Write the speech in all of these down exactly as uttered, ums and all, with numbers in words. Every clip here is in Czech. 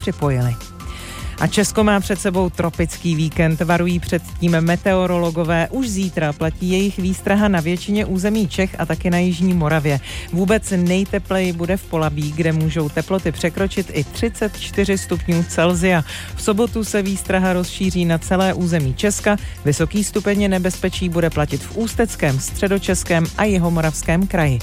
připojili. A Česko má před sebou tropický víkend, varují před tím meteorologové. Už zítra platí jejich výstraha na většině území Čech a taky na jižní Moravě. Vůbec nejtepleji bude v Polabí, kde můžou teploty překročit i třicet čtyři stupňů Celsia. V sobotu se výstraha rozšíří na celé území Česka. Vysoký stupeň nebezpečí bude platit v Ústeckém, Středočeském a Jihomoravském kraji.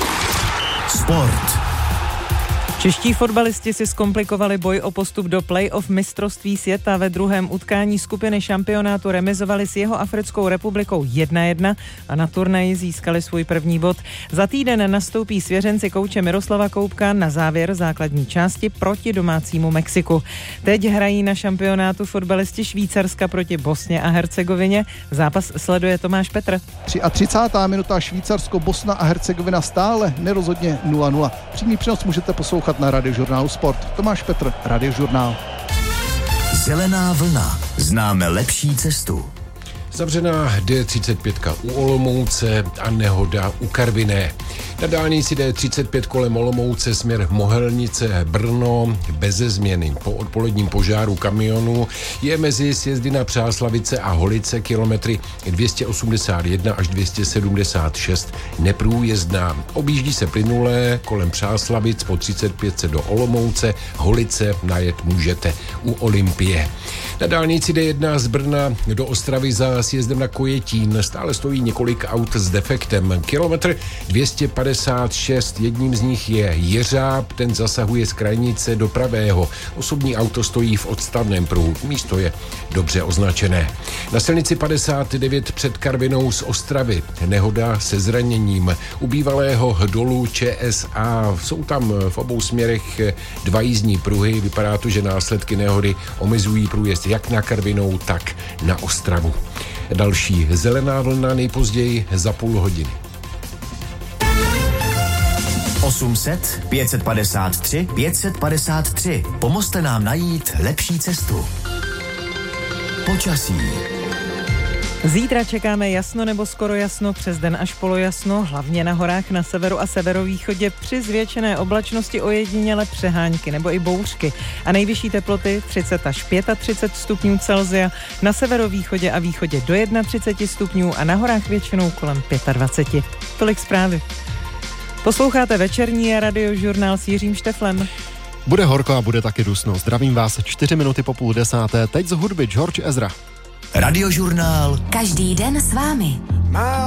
Sport. Čeští fotbalisti si zkomplikovali boj o postup do play-off mistrovství světa. Ve druhém utkání skupiny šampionátu remizovali s Jihoafrickou republikou jedna jedna a na turnaji získali svůj první bod. Za týden nastoupí svěřenci kouče Miroslava Koubka na závěr základní části proti domácímu Mexiku. Teď hrají na šampionátu fotbalisti Švýcarska proti Bosně a Hercegovině. Zápas sleduje Tomáš Petr. třicátá minuta Švýcarsko, Bosna a Hercegovina stále nerozhodně nula nula. Přímý přenos můžete poslouchat na Radiožurnálu Sport. Tomáš Petr, Radiožurnál. Zelená vlna. Známe lepší cestu. Zavřená D třicet pět u Olomouce a nehoda u Karviné. Na dálnici D třicet pět kolem Olomouce směr Mohelnice Brno beze změny. Po odpoledním požáru kamionu je mezi sjezdy na Přáslavice a Holice kilometry dvě stě osmdesát jedna až dvě stě sedmdesát šest neprůjezdná. Objíždí se plynulé kolem Přáslavic, po třicet pět do Olomouce, Holice najet můžete u Olympie. Na dálnici D jedna z Brna do Ostravy za sjezdem na Kojetín stále stojí několik aut s defektem. Kilometr dvě stě padesát šest, jedním z nich je Jeřáb, ten zasahuje z krajnice do pravého. Osobní auto stojí v odstavném pruhu, místo je dobře označené. Na silnici padesát devět před Karvinou z Ostravy nehoda se zraněním. U bývalého dolu ČSA jsou tam v obou směrech dva jízdní pruhy. Vypadá to, že následky nehody omezují průjezd jak na Karvinou, tak na Ostravu. Další zelená vlna nejpozději za půl hodiny. osm set, pět set padesát tři, pět set padesát tři. Pomozte nám najít lepší cestu. Počasí. Zítra čekáme jasno nebo skoro jasno, přes den až polojasno, hlavně na horách na severu a severovýchodě, při zvětšené oblačnosti ojediněle přehánky nebo i bouřky. A nejvyšší teploty třicet až třicet pět stupňů Celsia, na severovýchodě a východě do třicet jedna stupňů a na horách většinou kolem dvacet pět. Tolik zprávy. Posloucháte večerní Radiožurnál s Jiřím Šteflem. Bude horko a bude taky dusno. Zdravím vás čtyři minuty po půl desáté. Teď z hudby George Ezra. Radiožurnál. Každý den s vámi.